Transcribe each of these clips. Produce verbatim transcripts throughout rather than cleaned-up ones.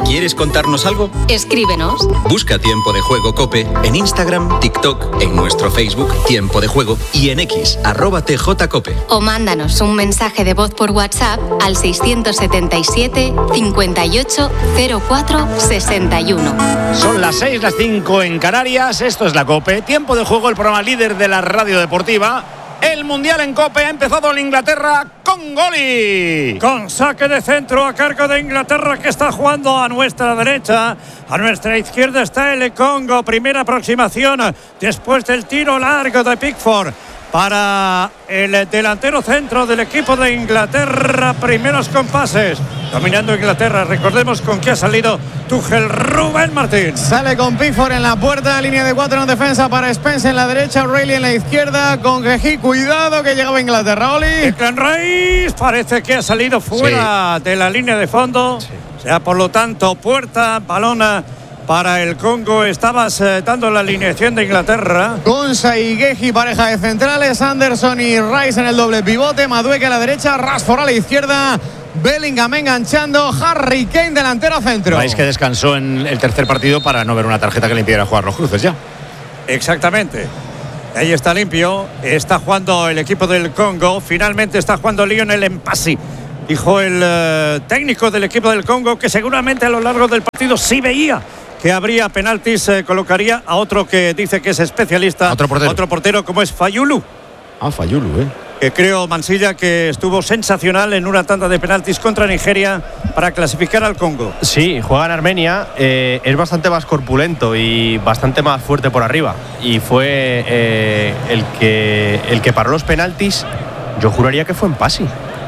¿Quieres contarnos algo? Escríbenos. Busca Tiempo de Juego COPE en Instagram, TikTok, en nuestro Facebook Tiempo de Juego y en X, arroba tjcope. O mándanos un mensaje de voz por WhatsApp al seiscientos setenta y siete, cincuenta y ocho, cero cuatro, sesenta y uno. Son las seis, las cinco en Canarias. Esto es la COPE. Tiempo de Juego, el programa líder de la radio deportiva. El Mundial en COPE ha empezado en Inglaterra con Goli. Con saque de centro a cargo de Inglaterra, que está jugando a nuestra derecha. A nuestra izquierda está el Congo. Primera aproximación después del tiro largo de Pickford para el delantero centro del equipo de Inglaterra. Primeros compases. Dominando Inglaterra. Recordemos con qué ha salido Tuchel. Rubén Martín. Sale con Pickford en la puerta. Línea de cuatro en defensa para Spence en la derecha. O'Reilly en la izquierda. Con Geji. Cuidado que llegaba Inglaterra. Oli. Declan Rice parece que ha salido fuera sí. de la línea de fondo. Sí. O sea, por lo tanto, puerta, balona para el Congo. Estabas eh, dando la alineación de Inglaterra. Konsa y Geji, pareja de centrales. Anderson y Rice en el doble pivote. Madueke a la derecha. Rashford a la izquierda. Bellingham enganchando. Harry Kane delantero centro. Rice que descansó en el tercer partido para no ver una tarjeta que le impidiera jugar los cruces ya. Exactamente. Ahí está limpio. Está jugando el equipo del Congo. Finalmente está jugando Lionel Mpassi. Dijo el uh, técnico del equipo del Congo que seguramente a lo largo del partido sí veía que habría penaltis. Eh, colocaría a otro que dice que es especialista. Otro portero. Otro portero como es Fayulu. Ah, Fayulu, eh. Que creo, Mansilla, que estuvo sensacional en una tanda de penaltis contra Nigeria para clasificar al Congo. Sí, juega en Armenia, eh, es bastante más corpulento y bastante más fuerte por arriba. Y fue eh, el, que, el que paró los penaltis, yo juraría que fue Mpassi.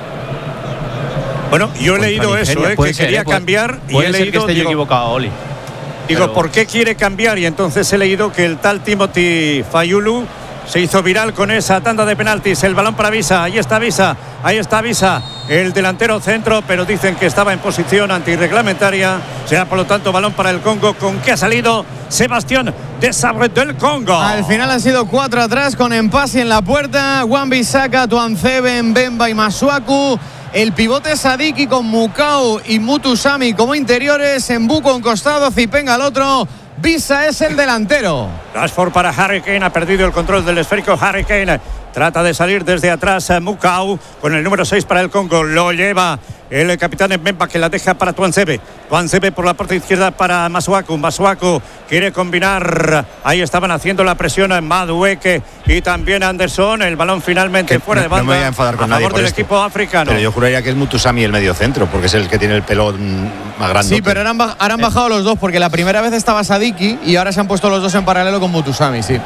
Bueno, yo he leído eso, eh, que ser, quería eh, puede, cambiar y puede he ser leído, que esté digo, yo equivocado, Oli. Digo, Pero... ¿por qué quiere cambiar? Y entonces he leído que el tal Timothy Fayulu se hizo viral con esa tanda de penaltis. El balón para Visa, ahí está Visa, ahí está Visa, el delantero centro, pero dicen que estaba en posición antirreglamentaria. Será por lo tanto balón para el Congo. ¿Con qué ha salido Sebastián Desabre del Congo? Al final han sido cuatro atrás con Mpassi en la puerta. Wan-Bissaka, Tuanzebe, Mbemba y Masuaku. El pivote Sadiki con Mukau y Mutusami como interiores. Mbuko en costado, Zipenga al otro. Visa es el delantero. Rashford para Harry Kane, ha perdido el control del esférico. Harry Kane trata de salir desde atrás. Mukau con el número seis para el Congo. Lo lleva el capitán Mbemba, que la deja para Tuanzebe. Tuanzebe por la parte izquierda para Masuaku. Masuaku quiere combinar. Ahí estaban haciendo la presión en Madueke y también Anderson. El balón finalmente fuera no, de banda. No me voy a enfadar con a nadie favor por del esto. equipo africano. Pero yo juraría que es Mutusami el medio centro, porque es el que tiene el pelo más grande. Sí, pero ahora han, baj- ahora han eh. bajado los dos, porque la primera vez estaba Sadiki y ahora se han puesto los dos en paralelo con Mutusami, sí.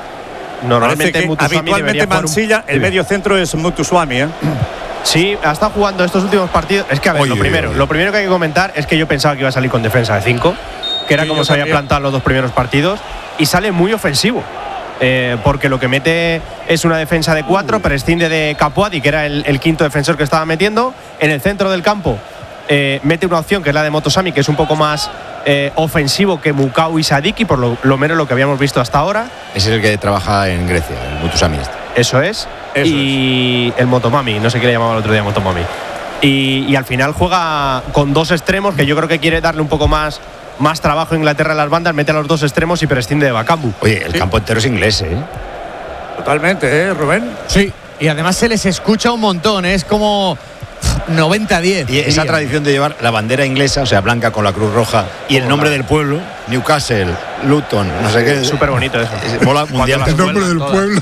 Normalmente Mutusami habitualmente Mansilla, un... el medio centro es Mutusami, ¿eh? Sí, ha estado jugando estos últimos partidos. Es que a ver, oye, lo primero, oye. lo primero que hay que comentar es que yo pensaba que iba a salir con defensa de cinco, que era sí, como se había plantado los dos primeros partidos, y sale muy ofensivo. Eh, porque lo que mete es una defensa de cuatro, uh. prescinde de Capuadi, que era el, el quinto defensor que estaba metiendo. En el centro del campo eh, mete una opción que es la de Motosami, que es un poco más eh, ofensivo que Mukau y Sadiki, por lo, lo menos lo que habíamos visto hasta ahora. Ese es el que trabaja en Grecia, el Motosami este. Eso es. Eso y es. El Motomami, no sé qué le llamaba el otro día Motomami. Y, y al final juega con dos extremos, que yo creo que quiere darle un poco más, más trabajo a Inglaterra en las bandas, mete a los dos extremos y prescinde de Bakambu. Oye, el sí. campo entero es inglés, ¿eh? Totalmente, ¿eh, Rubén? Sí, y además se les escucha un montón, ¿eh? Es como noventa a diez. Y esa tradición de llevar la bandera inglesa, o sea, blanca con la cruz roja y el nombre del pueblo, Newcastle, Luton, no sé qué. Súper bonito eso. Mola mundial. El nombre del pueblo.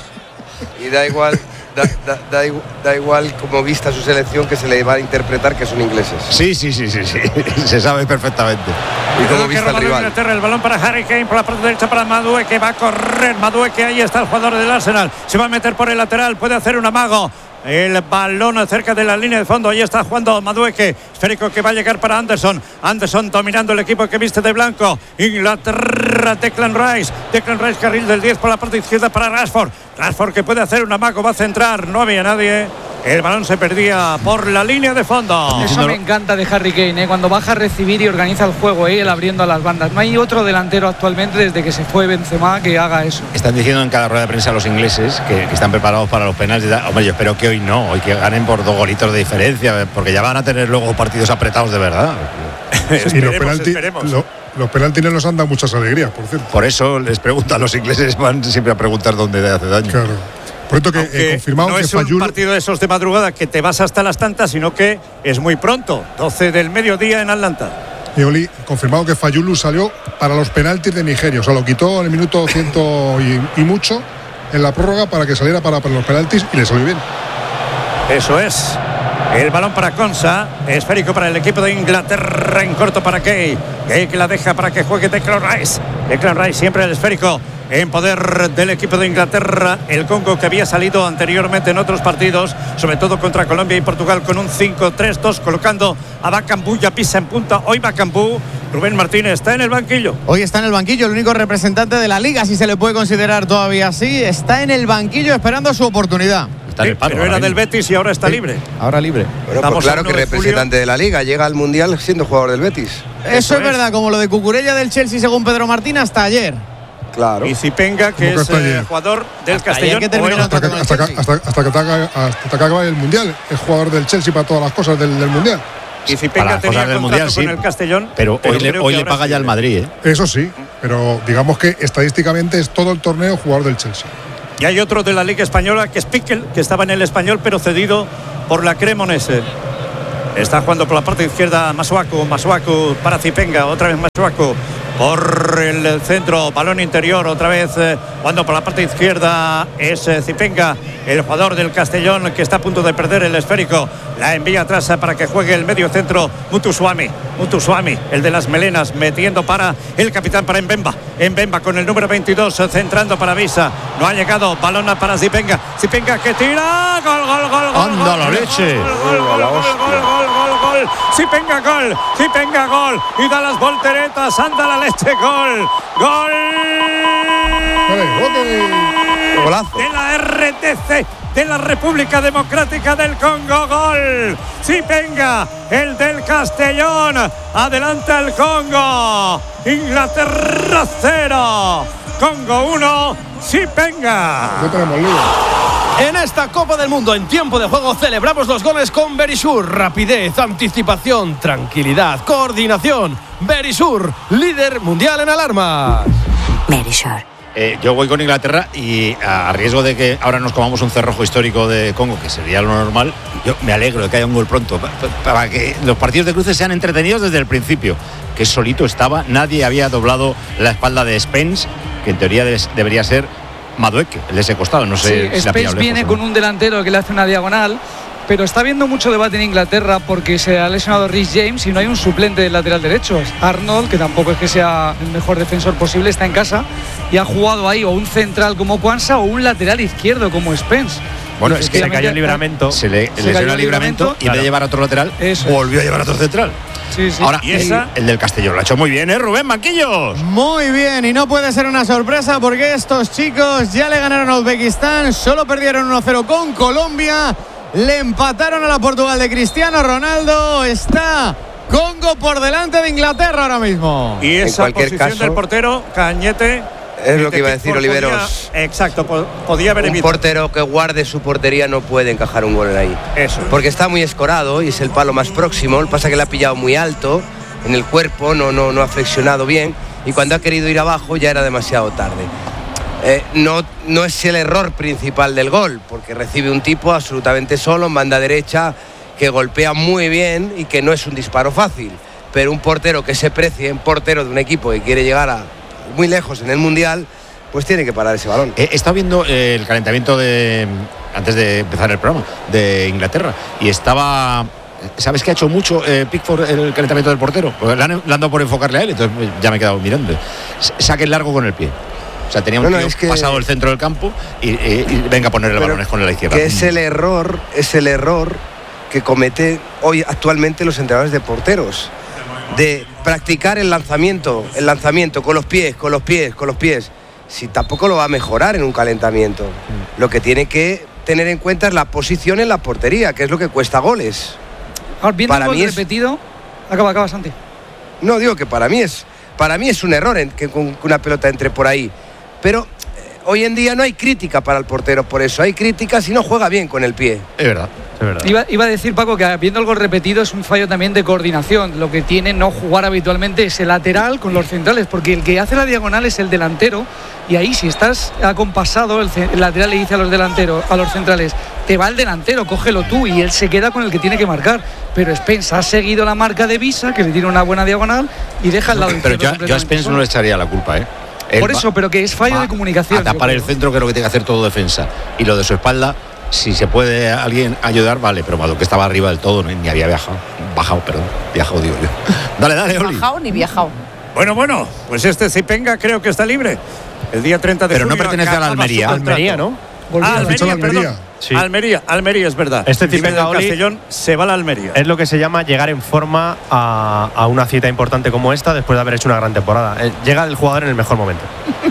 Y da igual, da, da, da, da igual como vista su selección, que se le va a interpretar que son ingleses. Sí, sí, sí, sí, sí. Se sabe perfectamente. Y como vista el rival. El balón para Harry Kane, por la parte derecha para Madueke, que va a correr. Madueke, ahí está el jugador del Arsenal. Se va a meter por el lateral, puede hacer un amago. El balón cerca de la línea de fondo. Ahí está jugando Madueke. Esférico que va a llegar para Anderson. Anderson dominando el equipo que viste de blanco. Inglaterra, Declan Rice. Declan Rice, carril del diez por la parte izquierda para Rashford. Rashford que puede hacer un amago, va a centrar. No había nadie. El balón se perdía por la línea de fondo. Eso me encanta de Harry Kane, ¿eh? Cuando baja a recibir y organiza el juego, ¿eh? Él abriendo a las bandas. No hay otro delantero actualmente desde que se fue Benzema que haga eso. Están diciendo en cada rueda de prensa los ingleses que, que están preparados para los penales. Hombre, yo espero que hoy no, hoy que ganen por dos golitos de diferencia, porque ya van a tener luego partidos apretados de verdad. y los penaltis lo, los penaltis no nos han dado muchas alegrías, por cierto. Por eso les preguntan, los ingleses van siempre a preguntar dónde hace daño. Claro. Por esto que he confirmado no que es Fayulu, un partido de esos de madrugada que te vas hasta las tantas, sino que es muy pronto, doce del mediodía en Atlanta. Y Oli, confirmado que Fayulu salió para los penaltis de Nigeria, o sea, lo quitó en el minuto ciento y, y mucho en la prórroga para que saliera para, para los penaltis y le salió bien. Eso es. El balón para Konsa, esférico para el equipo de Inglaterra, en corto para Kay. Kay que la deja para que juegue Declan Rice. Declan Rice siempre el esférico en poder del equipo de Inglaterra. El Congo, que había salido anteriormente en otros partidos, sobre todo contra Colombia y Portugal, con un cinco tres dos, colocando a Bakambu y a Pisa en punta. Hoy Bakambu, Rubén Martínez, está en el banquillo. Hoy está en el banquillo, el único representante de la Liga, si se le puede considerar todavía así. Está en el banquillo esperando su oportunidad. Está en el paro, pero era del Betis y ahora está sí, libre. Ahora libre. Bueno, pues claro que representante de la Liga, llega al Mundial siendo jugador del Betis. Eso, Eso es, es verdad, como lo de Cucurella del Chelsea según Pedro Martín hasta ayer. Claro. Y Zipenga, que es eh, jugador del hasta Castellón. Que terminó hasta, que, hasta, que, hasta, hasta, que acabe, hasta que acabe el Mundial. Es jugador del Chelsea para todas las cosas del, del Mundial. Y Zipenga tenía del contrato mundial, con sí, el Castellón. Pero, pero hoy le, hoy le paga ya el Madrid, ¿eh? Eso sí, pero digamos que estadísticamente es todo el torneo jugador del Chelsea. Y hay otro de la Liga Española, que es Piquel, que estaba en el Español, pero cedido por la Cremonese. Está jugando por la parte izquierda Masuaku, Masuaku para Zipenga, otra vez Masuaku por el centro, balón interior, otra vez eh, jugando por la parte izquierda es eh, Zipenga, el jugador del Castellón, que está a punto de perder el esférico. La envía atrás eh, para que juegue el medio centro Mutuswami, Mutuswami, el de las melenas, metiendo para el capitán, para Mbemba, Mbemba con el número veintidós, eh, centrando para Visa, no ha llegado, balón para Zipenga, Zipenga que tira, gol, gol, gol, gol, anda la leche, gol, gol, gol, gol, gol, gol, gol, gol, Zipenga gol, Zipenga gol, y da las volteretas, anda la leche, gol, gol golazo de la R T C de la República Democrática del Congo, gol Zipenga, el del Castellón, adelanta el Congo, Inglaterra cero, Congo uno, Zipenga. En esta Copa del Mundo, en tiempo de juego, celebramos los goles con Verisur. Rapidez, anticipación, tranquilidad, coordinación. Verisur, líder mundial en alarmas. Verisur. Eh, yo voy con Inglaterra y a riesgo de que ahora nos comamos un cerrojo histórico de Congo, que sería lo normal, yo me alegro de que haya un gol pronto, para que los partidos de cruces sean entretenidos desde el principio, que solito estaba, nadie había doblado la espalda de Spence, que en teoría debería ser Madueke, el de ese costado, no sé. Sí, si Spence viene con un delantero que le hace una diagonal, pero está habiendo mucho debate en Inglaterra porque se ha lesionado Rhys James y no hay un suplente del lateral derecho. Arnold, que tampoco es que sea el mejor defensor posible, está en casa y ha jugado ahí o un central como Kwanza o un lateral izquierdo como Spence. Bueno, es que se cayó el libramento. Se le se lesionó el libramento y en vez de llevar a otro lateral, Eso. volvió a llevar a otro central. Sí, sí. Ahora, ¿Y el, esa? el del Castellón lo ha hecho muy bien, ¿eh, Rubén Manquillos? Muy bien, y no puede ser una sorpresa porque estos chicos ya le ganaron a Uzbekistán, solo perdieron uno cero con Colombia, le empataron a la Portugal de Cristiano Ronaldo. Está Congo por delante de Inglaterra ahora mismo. Y esa en cualquier posición caso, del portero, Cañete. Es lo que iba a decir, Oliveros. Podía, exacto, podía haber un evitado. portero que guarde su portería no puede encajar un gol ahí. Eso. Porque está muy escorado y es el palo más próximo. Lo que pasa es que le ha pillado muy alto en el cuerpo, no, no, no ha flexionado bien. Y cuando ha querido ir abajo ya era demasiado tarde. Eh, no, no es el error principal del gol, porque recibe un tipo absolutamente solo en banda derecha que golpea muy bien y que no es un disparo fácil. Pero un portero que se precie, un portero de un equipo que quiere llegar a muy lejos en el Mundial, pues tiene que parar ese balón. He estado viendo eh, el calentamiento de antes de empezar el programa de Inglaterra y estaba, ¿sabes que ha hecho mucho eh, Pickford el calentamiento del portero? Pues le han, le han dado por enfocarle a él, entonces ya me he quedado mirando. Saque largo con el pie. O sea, tenía un no, no, tío es que... pasado el centro del campo y, y, y venga a ponerle balones con la izquierda. Que es el error, es el error que cometen hoy actualmente los entrenadores de porteros, de practicar el lanzamiento, el lanzamiento con los pies, con los pies, con los pies. Si tampoco lo va a mejorar en un calentamiento. Lo que tiene que tener en cuenta es la posición en la portería, que es lo que cuesta goles. Ahora, viendo para el gol mí es... repetido, acaba, acaba, Santi. No, digo que para mí es, para mí es un error en que con una pelota entre por ahí. Pero hoy en día no hay crítica para el portero por eso. Hay crítica si no juega bien con el pie. Es verdad. Es verdad. Iba, iba a decir, Paco, que viendo el gol repetido es un fallo también de coordinación. Lo que tiene no jugar habitualmente es el lateral con los centrales, porque el que hace la diagonal es el delantero, y ahí si estás acompasado, el, el lateral le dice a los delanteros, a los centrales, te va el delantero, cógelo tú, y él se queda con el que tiene que marcar. Pero Spence ha seguido la marca de Visa, que le tiene una buena diagonal, y deja el lado Pero izquierdo. yo, yo a Spence no le echaría la culpa, ¿eh? Él Por eso, va, pero que es fallo va de comunicación. a tapar el centro, que es lo que tiene que hacer todo defensa. Y lo de su espalda, si se puede alguien ayudar, vale, pero Madueque estaba arriba del todo, ¿no? Ni había viajado. Bajado, perdón. Viajado, digo yo. Dale, dale, Oli. Bajado ni viajado. Bueno, bueno, pues este Zipenga creo que está libre. El día treinta de Pero no junio pertenece a la acaba Almería. su contrato. Almería, ¿no? Ah, Almería, Almería. perdón. Sí. Almería, Almería, es verdad. Este Vive Zipenga, del Oli, Castellón se va a la Almería. Es lo que se llama llegar en forma a, a una cita importante como esta después de haber hecho una gran temporada. Eh, Llega el jugador en el mejor momento.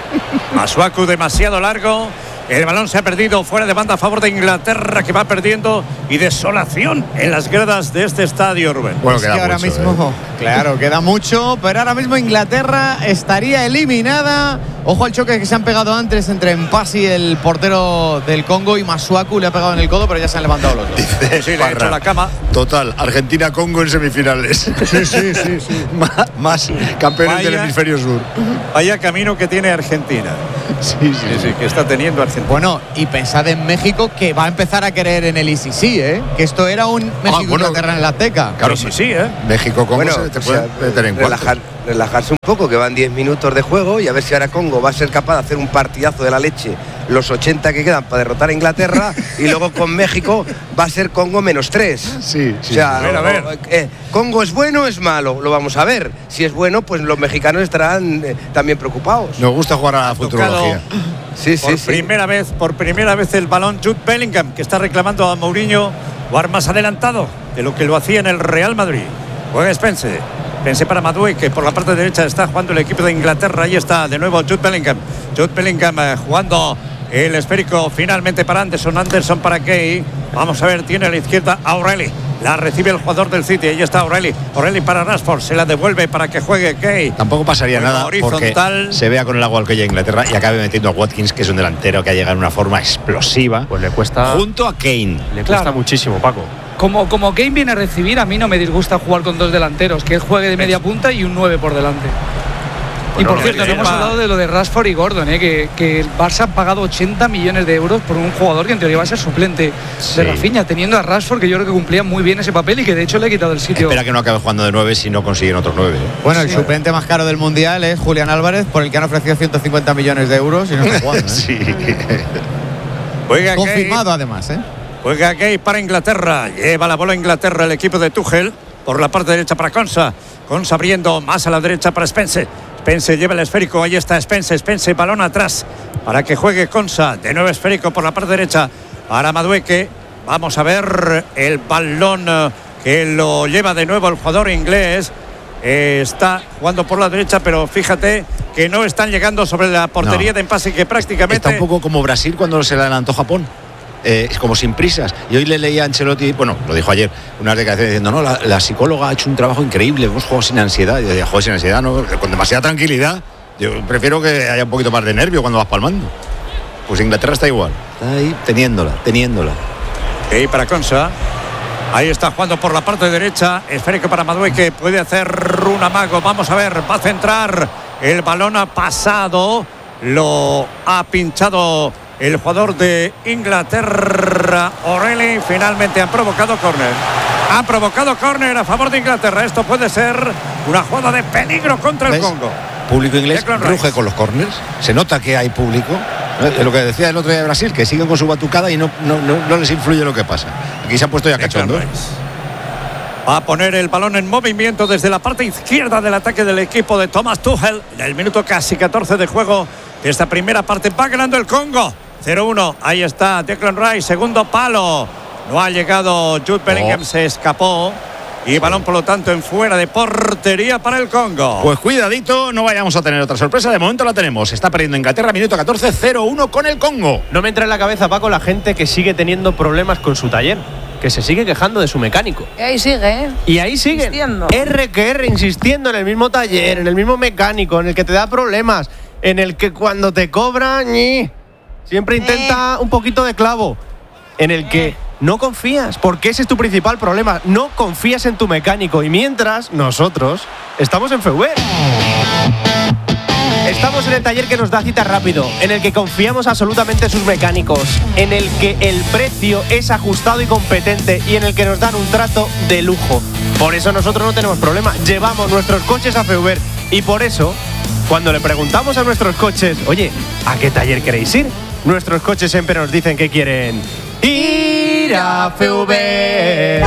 Masuaku demasiado largo. El balón se ha perdido fuera de banda a favor de Inglaterra, que va perdiendo, y desolación en las gradas de este estadio, Rubén. Bueno, Es queda que ahora mucho, mismo, ¿eh? claro, queda mucho, pero ahora mismo Inglaterra estaría eliminada. Ojo al choque que se han pegado antes entre Mpasi, el portero del Congo, y Masuaku, le ha pegado en el codo, pero ya se han levantado los dos. Dice Sí, le ha hecho la cama. Total, Argentina-Congo en semifinales. Sí, sí, sí, sí. más, más campeones Vaya. del hemisferio sur. Vaya camino que tiene Argentina. Sí, sí, Sí, sí, que está teniendo Argentina. Bueno, y pensad en México, que va a empezar a creer en el I C C, ¿eh? Que esto era un México-Inglaterra bueno, en la Azteca. Claro, sí, sí, ¿eh? México-Congo Bueno, se te o puede sea, tener en cuenta. relajar, relajarse un poco, que van diez minutos de juego, y a ver si ahora Congo va a ser capaz de hacer un partidazo de la leche los ochenta que quedan para derrotar a Inglaterra, y luego con México va a ser Congo menos tres. Sí, sí. O sea, A ver, a ver. eh, ¿Congo es bueno o es malo? Lo vamos a ver. Si es bueno, pues los mexicanos estarán eh, también preocupados. Nos gusta jugar a la tocado futurología. Sí, sí, Por sí. primera vez, por primera vez el balón Jude Bellingham, que está reclamando a Mourinho jugar más adelantado de lo que lo hacía en el Real Madrid. Juega Spence. Spence para Madueque, que por la parte derecha está jugando el equipo de Inglaterra. Ahí está de nuevo Jude Bellingham. Jude Bellingham eh, jugando el esférico finalmente para Anderson. Anderson para Kay. Vamos a ver, tiene a la izquierda a O'Reilly. La recibe el jugador del City. Ahí está O'Reilly. O'Reilly para Rashford. Se la devuelve para que juegue Kay. Tampoco pasaría Juega nada horizontal. porque se vea con el agua al que llega Inglaterra y acabe metiendo a Watkins, que es un delantero que ha llegado en una forma explosiva, Pues le cuesta, junto a Kane. le cuesta Claro. muchísimo, Paco. Como, como Kane viene a recibir, a mí no me disgusta jugar con dos delanteros, que él juegue de media punta y un nueve por delante. Y por no, cierto, no eh, hemos va. hablado de lo de Rashford y Gordon, eh, que, que el Barça ha pagado ochenta millones de euros por un jugador que en teoría va a ser suplente Sí. de Rafinha, teniendo a Rashford, que yo creo que cumplía muy bien ese papel y que de hecho le ha quitado el sitio. Espera que no acabe jugando de nueve si no consiguen otros nueve. Bueno, el Sí. suplente más caro del Mundial es Julián Álvarez, por el que han ofrecido ciento cincuenta millones de euros y no está jugando, ¿eh? Sí. Juega Kay. Confirmado además, ¿eh? Juega Gay para Inglaterra. Lleva la bola Inglaterra el equipo de Tuchel. Por la parte derecha para Konsa. Konsa abriendo más a la derecha para Spence. Spence lleva el esférico. Ahí está Spence. Spence, balón atrás para que juegue Konsa. De nuevo esférico por la parte derecha para Madueque. Vamos a ver el balón eh, que lo lleva de nuevo el jugador inglés. Eh, está jugando por la derecha, pero fíjate que no están llegando sobre la portería No. de Mpasi, que prácticamente... Está un poco como Brasil cuando se le adelantó Japón. Eh, es como sin prisas. Y hoy le leía a Ancelotti, bueno, lo dijo ayer, unas declaraciones diciendo, no, la, la psicóloga ha hecho un trabajo increíble, hemos jugado sin ansiedad. Y yo decía, joder, sin ansiedad, no, con demasiada tranquilidad. Yo prefiero que haya un poquito más de nervio cuando vas palmando. Pues Inglaterra está igual, está ahí teniéndola, teniéndola. Y para Konsa. Ahí está jugando por la parte derecha. Esférico para Madueque. Puede hacer un amago. Vamos a ver. Va a centrar. El balón ha pasado. Lo ha pinchado el jugador de Inglaterra, O'Reilly. Finalmente han provocado córner. Han provocado córner a favor de Inglaterra. Esto puede ser una jugada de peligro contra el ¿Ves? Congo. Público inglés Declan ruge Rice. con los corners. Se nota que hay público. Es lo que decía el otro día de Brasil, que siguen con su batucada y no, no, no, no les influye lo que pasa. Aquí se han puesto ya Declan cachondos. Rice. Va a poner el balón en movimiento desde la parte izquierda del ataque del equipo de Thomas Tuchel. En el minuto casi catorce de juego de esta primera parte va ganando el Congo. cero uno. Ahí está Declan Rice, segundo palo. No ha llegado Jude Bellingham, Oh. se escapó. Y balón, por lo tanto, en fuera de portería para el Congo. Pues cuidadito, no vayamos a tener otra sorpresa. De momento la tenemos. Está perdiendo Inglaterra, minuto catorce, cero uno con el Congo. No me entra en la cabeza, Paco, la gente que sigue teniendo problemas con su taller, que se sigue quejando de su mecánico. Y ahí sigue, ¿eh? Y ahí siguen, Insistiendo. R que R, insistiendo en el mismo taller, en el mismo mecánico, en el que te da problemas, en el que cuando te cobran, ñi, Siempre intenta un poquito de clavo en el que no confías, porque ese es tu principal problema. No confías en tu mecánico. Y mientras, nosotros estamos en Feuber. Estamos en el taller que nos da cita rápido, en el que confiamos absolutamente en sus mecánicos, en el que el precio es ajustado y competente y en el que nos dan un trato de lujo. Por eso nosotros no tenemos problema. Llevamos nuestros coches a Feuber y por eso, cuando le preguntamos a nuestros coches, oye, ¿a qué taller queréis ir? Nuestros coches siempre nos dicen que quieren ir a Feuber.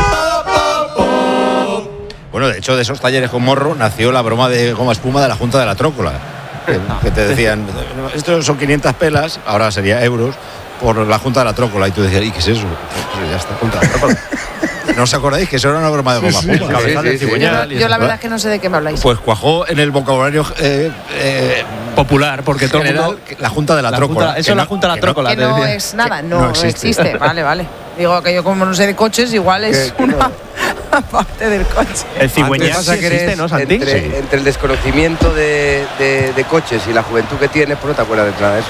Bueno, de hecho, de esos talleres con morro nació la broma de goma espuma de la Junta de la Trócola. Que, que te decían, estos son quinientas pelas, ahora sería euros, por la Junta de la Trócola. Y tú decías, ¿y qué es eso? Pues ya está, Junta de la Trócola. ¿No os acordáis que eso era una broma de goma Sí, espuma? sí, sí, sí, sí. Yo, yo la verdad es que no sé de qué me habláis. Pues cuajó en el vocabulario eh, eh, popular, porque todo el mundo, la Junta de la, la Trócola. Junta, eso es la Junta de la Trócola. Que no es nada, no, no no existe. existe. Vale, vale. Digo que yo como no sé de coches, igual es que, una no. parte del coche. El cigüeñal sí existe, ¿no, Santi? Entre, Sí. entre el desconocimiento de, de, de coches y la juventud que tienes, pues no te acuerdas de nada de eso.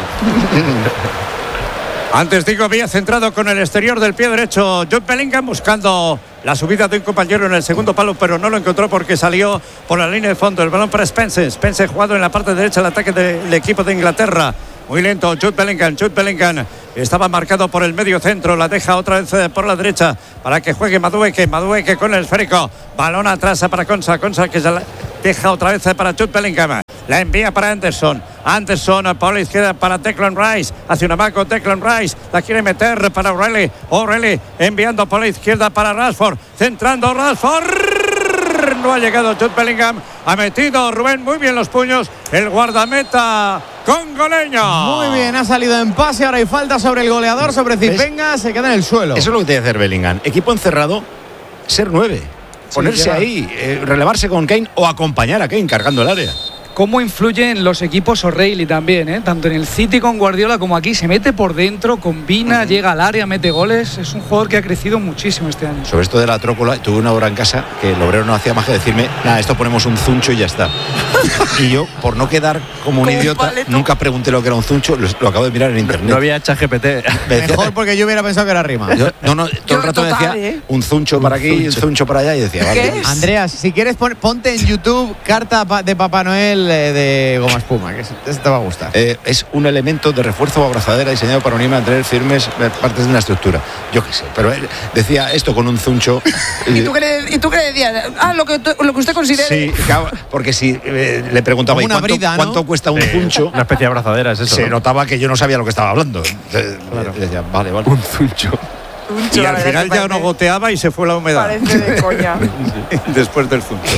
Antes digo, había centrado con el exterior del pie derecho Jude Bellingham buscando la subida de un compañero en el segundo palo, pero no lo encontró porque salió por la línea de fondo. El balón para Spence. Spence jugado en la parte derecha del ataque del equipo de Inglaterra. Muy lento, Jude Bellingham, Jude Bellingham estaba marcado por el medio centro, la deja otra vez por la derecha para que juegue Madueke, Madueke con el esférico, balón atrás para Konsa, Konsa que se la deja otra vez para Jude Bellingham, la envía para Anderson, Anderson por la izquierda para Declan Rice, hacia una marca Declan Rice, la quiere meter para O'Reilly, O'Reilly enviando por la izquierda para Rashford, centrando Rashford. No ha llegado Jude Bellingham, ha metido Rubén muy bien los puños, el guardameta congoleño. Muy bien, ha salido en pase, ahora hay falta sobre el goleador, sobre Zipenga, se queda en el suelo. Eso es lo que tiene que hacer Bellingham. Equipo encerrado, ser nueve. Ponerse sí, ahí, eh, relevarse con Kane o acompañar a Kane cargando el área. Cómo influyen los equipos O'Reilly también, ¿eh? Tanto en el City con Guardiola como aquí. Se mete por dentro, combina, uh-huh. llega al área, mete goles. Es un jugador que ha crecido muchísimo este año. Sobre esto de la Trócola, tuve una hora en casa que el obrero no hacía más que decirme, nada, esto ponemos un zuncho y ya está. Y yo, por no quedar como un idiota, nunca pregunté lo que era un zuncho, lo, lo acabo de mirar en internet. No había ChatGPT. Mejor porque yo hubiera pensado que era rima. Yo, no, no, todo yo el rato total, me decía, ¿eh? un zuncho para aquí, un zuncho. un zuncho para allá, y decía, vale. Andreas, si quieres, pon, ponte en YouTube carta de Papá Noel de goma espuma, que eso te va a gustar. Eh, es un elemento de refuerzo o abrazadera diseñado para unir y mantener firmes partes de una estructura. Yo qué sé, pero él decía esto con un zuncho. ¿Y, ¿Y, tú, qué le, ¿Y tú qué le decías? Ah, lo que, lo que usted considere. Sí, claro, porque si eh, le preguntaba, ¿y cuánto, brida, ¿no? ¿cuánto cuesta un zuncho? Una especie de abrazadera, es eso. Se ¿no? notaba que yo no sabía lo que estaba hablando. Entonces, claro. Decía, vale, vale. Un zuncho. Y al final ya no goteaba y se fue la humedad. Parece de coña. Después del zuncho.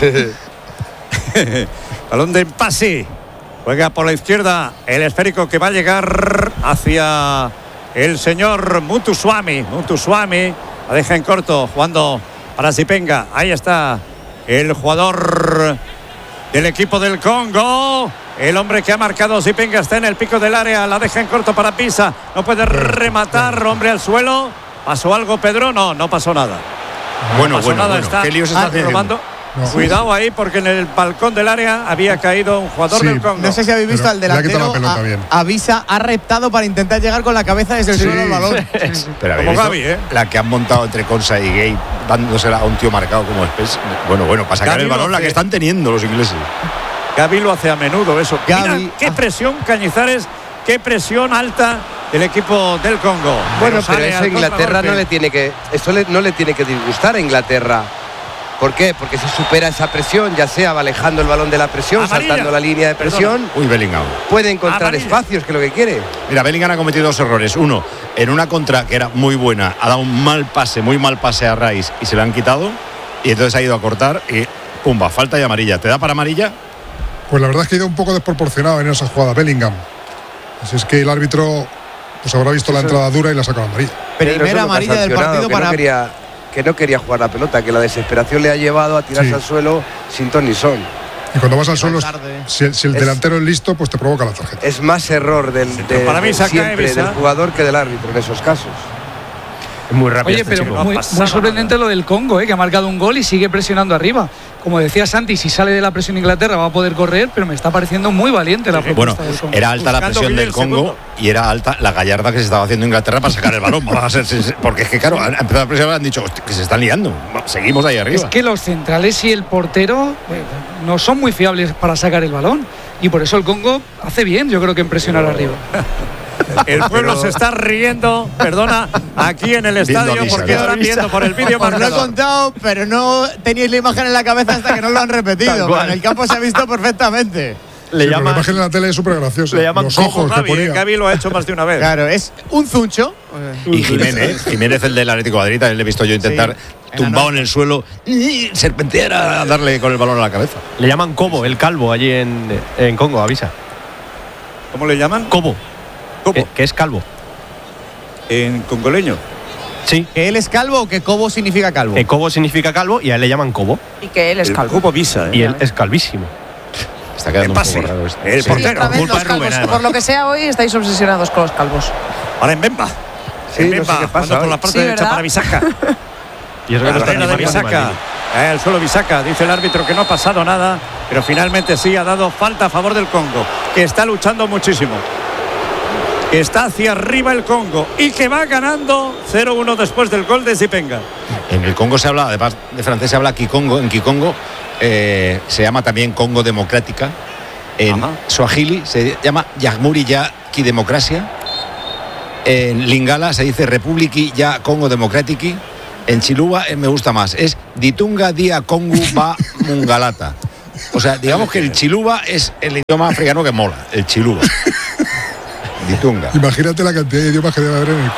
Balón de pase. Juega por la izquierda el esférico que va a llegar hacia el señor Mutuswami. Mutuswami la deja en corto, jugando para Zipenga. Ahí está el jugador del equipo del Congo. El hombre que ha marcado Zipenga está en el pico del área. La deja en corto para Pisa. No puede rematar, hombre al suelo. ¿Pasó algo, Pedro? No, no pasó nada. Bueno, no pasó bueno, nada. bueno. Está ¿Qué lío se está robando? No. Cuidado ahí porque en el balcón del área había caído un jugador sí, del Congo. No sé si habéis visto al delantero. A, avisa, ha reptado para intentar llegar con la cabeza desde el sí, suelo al balón. Sí, sí. Pero como Gaby, ¿eh? La que han montado entre Konsa y Gay, dándosela a un tío marcado como Spence. Bueno, bueno, para sacar Gaby el balón, la que están teniendo los ingleses. Gaby lo hace a menudo eso. Gaby, Mira, qué presión, Cañizares, qué presión alta del equipo del Congo. Bueno, pero, pero eso a Inglaterra no le tiene que, eso le, no le tiene que disgustar a Inglaterra. ¿Por qué? Porque si supera esa presión, ya sea alejando el balón de la presión, amarilla, saltando la línea de presión, perdona. Uy, Bellingham puede encontrar amarilla. espacios, que es lo que quiere. Mira, Bellingham ha cometido dos errores. Uno, en una contra que era muy buena, ha dado un mal pase, muy mal pase a Rice y se lo han quitado. Y entonces ha ido a cortar y pumba, falta y amarilla. ¿Te da para amarilla? Pues la verdad es que ha ido un poco desproporcionado en esa jugada Bellingham. Así es que el árbitro pues habrá visto la entrada dura y la ha sacado amarilla. Primera amarilla del partido para... No quería, que no quería jugar la pelota, que la desesperación le ha llevado a tirarse sí. al suelo sin ton ni son. Y cuando vas al suelo, si, si el es, delantero es listo, pues te provoca la tarjeta. Es más error del, de, para mí, de siempre del jugador que del árbitro en esos casos. Es muy rápido. Oye, este pero chico. muy, muy sorprendente lo del Congo, ¿eh? Que ha marcado un gol y sigue presionando arriba. como decía Santi, si sale de la presión Inglaterra va a poder correr, pero me está pareciendo muy valiente la propuesta bueno, del Congo. Era alta la Buscando presión del el Congo segundo. y era alta la gallarda que se estaba haciendo Inglaterra para sacar el balón. Vamos a ser sinceros, porque es que, claro, han empezado a presionar y han dicho "Hostia, que se están liando. Seguimos ahí arriba. Es que los centrales y el portero eh, no son muy fiables para sacar el balón. Y por eso el Congo hace bien, yo creo que en presionar arriba. El pueblo Pero- se está riendo, perdona, aquí en el Viendo estadio avisa, porque claro. están viendo por el vídeo Os lo he marcador. contado, pero no teníais la imagen en la cabeza hasta que no lo han repetido. Tal cual. En el campo se ha visto perfectamente. Le Sí, pero la llaman. imagen en la tele es súper graciosa. le llaman Los Coco ojos que Gaby, eh, ponía. Gaby lo ha hecho más de una vez. Claro, es un zuncho. Y Jiménez, Jiménez, el del Atlético de Madrid, también le he visto yo intentar, Sí, tumbado en en el suelo, y serpentear a darle con el balón a la cabeza. Le llaman Cobo, el calvo, allí en, en Congo, avisa. ¿Cómo le llaman? Cobo, ¿Cómo? que, que es calvo. En congoleño. Sí. ¿Que él es calvo o que cobo significa calvo? Que Cobo significa calvo y a él le llaman Cobo. Y que él es El calvo. Cubo Visa, Y ¿eh? él es calvísimo. Está quedando un pase. poco raro esto. El Sí. portero. Otra vez culpa los de Rubén, calvos. además. Por lo que sea hoy estáis obsesionados con los calvos. Ahora en Bemba. Sí, en no sé Bemba, qué pasa jugando por hoy. la parte Sí, derecha ¿verdad? para Bisaca. Y eso que no La está ni reina de Mario ni Bisaca. Maldini. Eh, el suelo Bisaca. Dice el árbitro que no ha pasado nada, pero finalmente sí ha dado falta a favor del Congo, que está luchando muchísimo. Que está hacia arriba el Congo y que va ganando cero uno después del gol de Zipenga. En el Congo se habla, además de francés se habla Kikongo. En Kikongo eh, se llama también Congo Democrática. En Ajá. Swahili se llama Yagmuri ya Kidemocracia. En Lingala se dice Republiki ya Congo Democratiki. En Chiluba eh, me gusta más. Es Ditunga Dia Congo Ba Mungalata. O sea, digamos que el Chiluba es el idioma africano que mola. El Chiluba. Ditunga. Imagínate la cantidad de idiomas que debe haber en el